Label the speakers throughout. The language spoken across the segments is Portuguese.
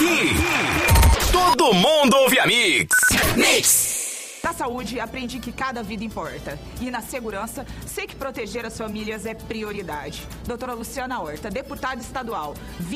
Speaker 1: Aqui, todo mundo ouve a Mix. Mix.
Speaker 2: Na saúde, aprendi que cada vida importa. E na segurança, sei que proteger as famílias é prioridade. Doutora Luciana Horta, deputada estadual,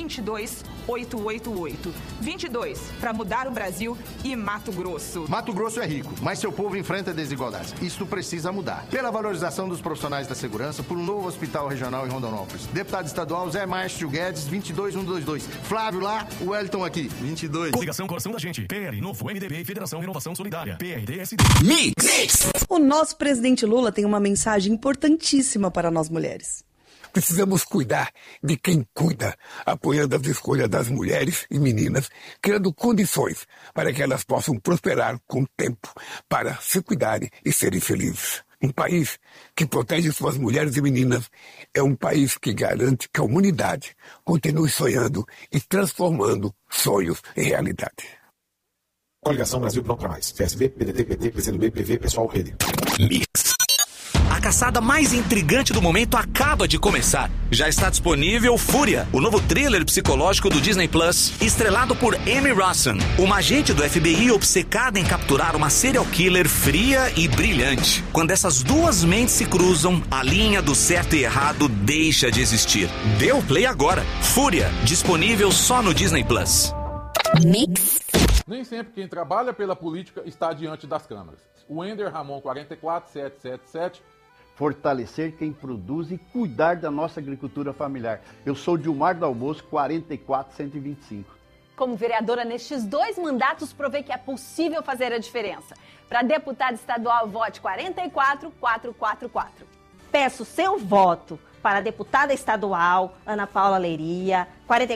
Speaker 2: 22888. 22, para mudar o Brasil e Mato Grosso.
Speaker 3: Mato Grosso é rico, mas seu povo enfrenta desigualdades. Isso precisa mudar. Pela valorização dos profissionais da segurança, por um novo hospital regional em Rondonópolis. Deputado estadual Zé Márcio Guedes, 22122. Flávio lá, o Wellington aqui, 22.
Speaker 4: Coligação Coração da Gente. PR, Novo MDB e Federação Renovação Solidária. PRDSD.
Speaker 1: Mix.
Speaker 5: O nosso presidente Lula tem uma mensagem importantíssima para nós mulheres.
Speaker 6: Precisamos cuidar de quem cuida, apoiando as escolhas das mulheres e meninas, criando condições para que elas possam prosperar com o tempo, para se cuidarem e serem felizes. Um país que protege suas mulheres e meninas é um país que garante que a humanidade continue sonhando e transformando sonhos em realidade.
Speaker 7: Coligação Brasil Pronto pra Mais. PSB, PDT, PT, PCdoB, PV, Pessoal, Rede.
Speaker 1: Mix. A caçada mais intrigante do momento acaba de começar. Já está disponível Fúria, o novo thriller psicológico do Disney Plus, estrelado por Emmy Rossum, uma agente do FBI obcecada em capturar uma serial killer fria e brilhante. Quando essas duas mentes se cruzam, a linha do certo e errado deixa de existir. Dê o play agora. Fúria, disponível só no Disney Plus.
Speaker 8: Mix. Nem sempre quem trabalha pela política está diante das câmeras. O Ender Ramon 44777.
Speaker 9: Fortalecer quem produz e cuidar da nossa agricultura familiar. Eu sou Dilmar Dalmoço 44125.
Speaker 10: Como vereadora nestes 2 mandatos, provei que é possível fazer a diferença. Para deputada estadual, vote 44444.
Speaker 11: Peço seu voto para a deputada estadual Ana Paula Leiria,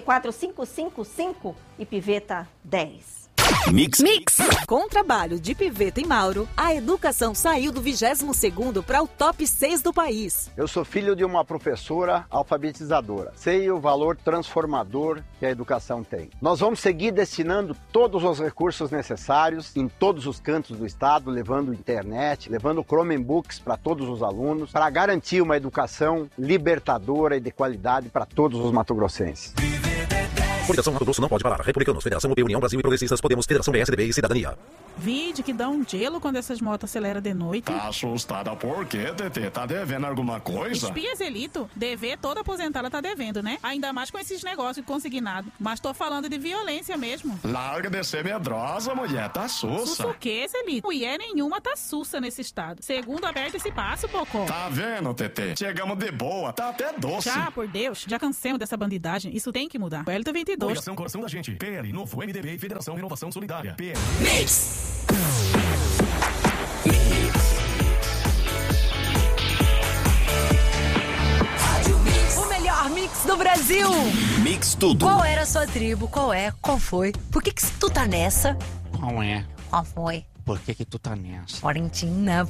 Speaker 11: 44555 e Piveta 10.
Speaker 1: Mix.
Speaker 12: Com o trabalho de Piveta e Mauro, a educação saiu do 22º para o top 6 do país.
Speaker 9: Eu sou filho de uma professora alfabetizadora. Sei o valor transformador que a educação tem. Nós vamos seguir destinando todos os recursos necessários em todos os cantos do estado, levando internet, levando Chromebooks para todos os alunos, para garantir uma educação libertadora e de qualidade para todos os mato-grossenses.
Speaker 7: Coligação Mato Grosso não pode parar. Republicanos, Federação UP, União Brasil e Progressistas, Podemos, Federação PSDB e Cidadania.
Speaker 13: Vide que dá um gelo quando essas motos aceleram de noite.
Speaker 4: Tá assustada por quê, TT? Tá devendo alguma coisa?
Speaker 13: Espia, Zelito. Dever toda aposentada tá devendo, né? Ainda mais com esses negócios consignados. Mas tô falando de violência mesmo.
Speaker 4: Larga de ser medrosa, mulher. Tá sussa.
Speaker 13: Sussa o quê, Zelito? Mulher nenhuma tá sussa nesse estado. Segundo aberto esse passo, Pocó.
Speaker 4: Tá vendo, TT? Chegamos de boa. Tá até doce.
Speaker 13: Já, por Deus. Já cansemos dessa bandidagem. Isso tem que mudar. Wellington 22.
Speaker 4: Coligação Coração da Gente. PR, Novo MDB e Federação Renovação Solidária. PR.
Speaker 1: Mix.
Speaker 10: O melhor mix do Brasil.
Speaker 1: Mix tudo.
Speaker 10: Qual era a sua tribo? Qual é? Qual foi? Por que tu tá nessa?
Speaker 14: Qual é?
Speaker 10: Qual foi?
Speaker 14: Por que tu tá nessa?
Speaker 10: Florentina,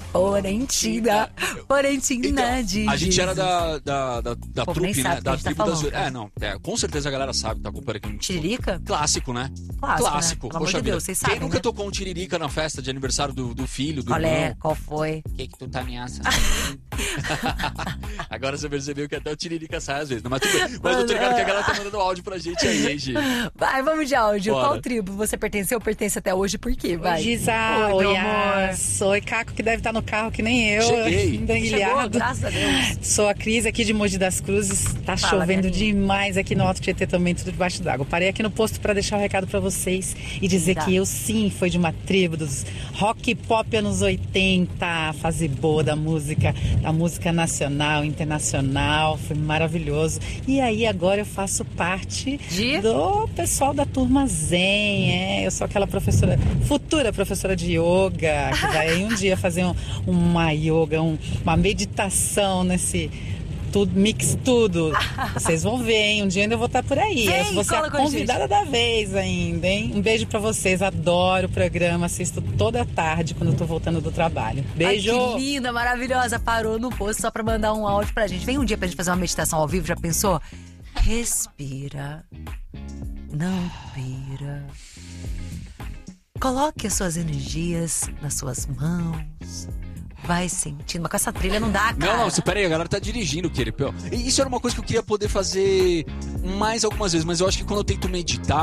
Speaker 14: então, a gente era da trupe, né? Da tribo das... com certeza a galera sabe, tá acompanhando aqui no
Speaker 10: Tiririca?
Speaker 14: Clássico, né?
Speaker 10: Clássico. Né?
Speaker 14: Poxa vida.
Speaker 10: Deus, vocês sabem,
Speaker 14: quem nunca
Speaker 10: né?
Speaker 14: tocou um tiririca na festa de aniversário do filho, do
Speaker 10: Qual
Speaker 14: irmão?
Speaker 10: é? Qual foi?
Speaker 14: Por que tu tá nessa? Agora você percebeu que até o tiririca sai às vezes. Mas tudo bem. Mas eu tô ligado que a galera tá mandando áudio pra gente aí, hein, gente?
Speaker 10: Vai, vamos de áudio.
Speaker 14: Bora.
Speaker 10: Qual tribo você pertenceu? Pertence até hoje por quê? Vai.
Speaker 13: Oi, amor. Sou Caco, que deve estar no carro que nem eu.
Speaker 14: Cheguei.
Speaker 10: Chegou, graças a Deus.
Speaker 13: Sou a Cris aqui de Mogi das Cruzes. Tá chovendo demais aqui no Alto Tietê também, tudo debaixo d'água. Parei aqui no posto para deixar um recado para vocês e dizer que eu sim fui de uma tribo dos rock e pop anos 80, fase boa da música nacional, internacional, foi maravilhoso. E aí agora eu faço parte do pessoal da turma Zen, eu sou aquela futura professora de yoga, que vai um dia fazer uma yoga, uma meditação nesse mix tudo. Vocês vão ver, hein? Um dia ainda eu vou estar por aí.
Speaker 10: Vem,
Speaker 13: você é a convidada da vez ainda, hein? Um beijo pra vocês. Adoro o programa. Assisto toda tarde quando eu tô voltando do trabalho. Beijo!
Speaker 10: Ai, que linda, maravilhosa. Parou no posto só pra mandar um áudio pra gente. Vem um dia pra gente fazer uma meditação ao vivo, já pensou? Respira. Não pira. Coloque as suas energias nas suas mãos. Vai sentindo, mas com essa trilha não dá, cara.
Speaker 14: Não, peraí, a galera tá dirigindo, querido. Isso era uma coisa que eu queria poder fazer mais algumas vezes, mas eu acho que quando eu tento meditar,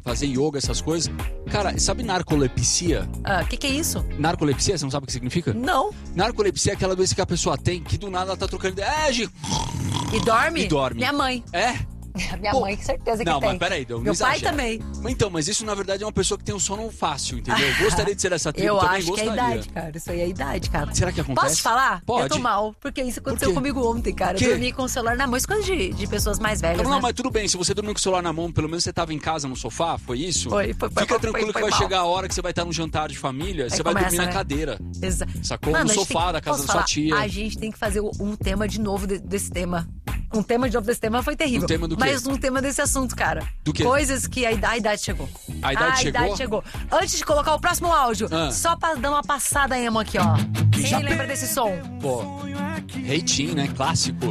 Speaker 14: fazer yoga, essas coisas. Cara, sabe narcolepsia?
Speaker 10: O que é isso?
Speaker 14: Narcolepsia, você não sabe o que significa?
Speaker 10: Não.
Speaker 14: Narcolepsia é aquela doença que a pessoa tem, que do nada ela tá trocando ideia.
Speaker 10: E dorme?
Speaker 14: E dorme.
Speaker 10: Minha mãe.
Speaker 14: É?
Speaker 10: Minha mãe, com certeza que
Speaker 14: não,
Speaker 10: tem.
Speaker 14: Mas peraí,
Speaker 10: meu pai também.
Speaker 14: Então, mas isso na verdade é uma pessoa que tem um sono fácil, entendeu? Eu gostaria de ser essa tribo,
Speaker 10: eu
Speaker 14: também
Speaker 10: acho
Speaker 14: gostaria.
Speaker 10: Que é a idade, cara. Isso aí é a idade, cara.
Speaker 14: Será que acontece?
Speaker 10: Posso falar?
Speaker 14: Pode.
Speaker 10: Eu tô mal, porque isso aconteceu comigo ontem, cara. Eu dormi com o celular na mão, isso coisa de pessoas mais velhas,
Speaker 14: Não,
Speaker 10: né?
Speaker 14: mas tudo bem, se você dormiu com o celular na mão, pelo menos você tava em casa no sofá, foi isso?
Speaker 10: Foi.
Speaker 14: Fica tranquilo que vai
Speaker 10: mal.
Speaker 14: chegar a hora que você vai estar num jantar de família, você
Speaker 10: começa,
Speaker 14: vai dormir na
Speaker 10: né?
Speaker 14: cadeira.
Speaker 10: Exato.
Speaker 14: Sacou? No sofá da casa da sua tia.
Speaker 10: A gente tem que fazer um tema de novo desse tema. Um tema de novo desse tema foi terrível.
Speaker 14: Um tema do quê?
Speaker 10: Mas um tema desse assunto, cara.
Speaker 14: Do quê?
Speaker 10: Coisas que a idade chegou.
Speaker 14: A idade chegou?
Speaker 10: Antes de colocar o próximo áudio, só pra dar uma passada emo aqui, ó. Quem lembra desse som?
Speaker 14: Pô, Reitinho, né? Clássico.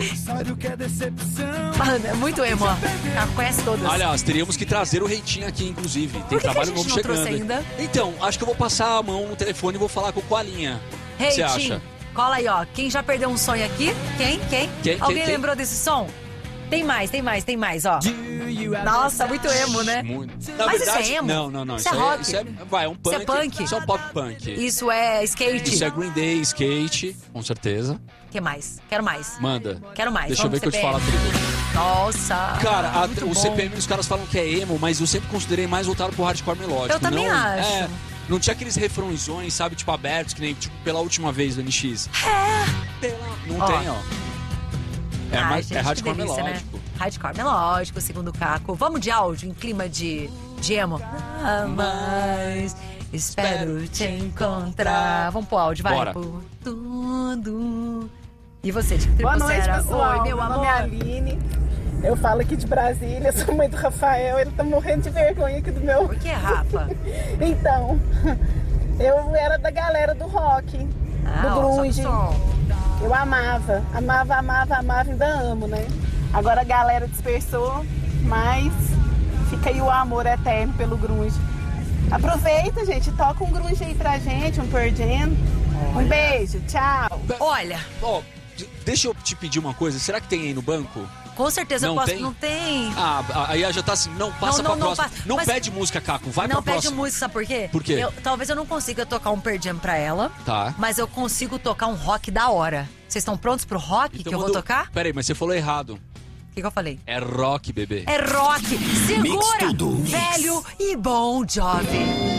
Speaker 10: Mano, é muito emo, ó. Conhece todas.
Speaker 14: Aliás, teríamos que trazer o Reitinho aqui, inclusive. Tem trabalho novo chegando.
Speaker 10: Ainda?
Speaker 14: Então, acho que eu vou passar a mão no telefone e vou falar com o Coalinha. O que você acha?
Speaker 10: Cola aí, ó. Quem já perdeu um sonho aqui? Quem? Alguém lembrou desse som? Tem mais, ó. Nossa, muito emo, né?
Speaker 14: Muito.
Speaker 10: Mas verdade, isso é emo?
Speaker 14: Não.
Speaker 10: Isso é rock?
Speaker 14: Isso é um punk.
Speaker 10: Isso é punk?
Speaker 14: Isso é um pop punk.
Speaker 10: Isso é skate?
Speaker 14: Isso é Green Day, skate, com certeza.
Speaker 10: O que mais? Quero mais.
Speaker 14: Manda.
Speaker 10: Quero mais.
Speaker 14: Deixa eu ver que eu te falo tudo.
Speaker 10: Nossa.
Speaker 14: Cara, o CPM os caras falam que é emo, mas eu sempre considerei mais voltado pro hardcore melódico.
Speaker 10: Eu também acho.
Speaker 14: Não tinha aqueles refrãozões, sabe, tipo, abertos, que nem tipo, pela última vez do NX. Não tem, ó.
Speaker 10: Gente,
Speaker 14: é hardcore
Speaker 10: delícia,
Speaker 14: melódico.
Speaker 10: Né? Hardcore melódico, segundo o Caco. Vamos de áudio, em clima de emo. Mas espero te encontrar. Vamos pro áudio, vai.
Speaker 14: Bora.
Speaker 10: Por tudo. E você, de que tribo
Speaker 15: Boa noite,
Speaker 10: você era?
Speaker 15: pessoal.
Speaker 10: Oi, meu amor.
Speaker 15: Nome é Aline. Eu falo aqui de Brasília, sou mãe do Rafael, ele tá morrendo de vergonha aqui do meu...
Speaker 10: Por que, Rafa?
Speaker 15: Então, eu era da galera do rock, do grunge. Eu amava, ainda amo, né? Agora a galera dispersou, mas fica aí o amor eterno pelo grunge. Aproveita, gente, toca um grunge aí pra gente, um Pearl Jam. Um beijo, tchau.
Speaker 10: Olha...
Speaker 14: Deixa eu te pedir uma coisa, será que tem aí no banco?
Speaker 10: Com certeza eu posso.
Speaker 14: Tem?
Speaker 10: Não tem.
Speaker 14: Aí já tá assim, não, passa pra próxima. Não pede música, Caco, vai pra próxima.
Speaker 10: Não pede música, sabe por quê?
Speaker 14: Por quê?
Speaker 10: Talvez eu não consiga tocar um Pearl Jam pra ela.
Speaker 14: Tá.
Speaker 10: Mas eu consigo tocar um rock da hora. Vocês estão prontos pro rock
Speaker 14: então
Speaker 10: que eu vou tocar?
Speaker 14: Peraí, mas você falou errado.
Speaker 10: O que eu falei?
Speaker 14: É rock, bebê.
Speaker 10: É rock. Segura, velho e bom Jovi.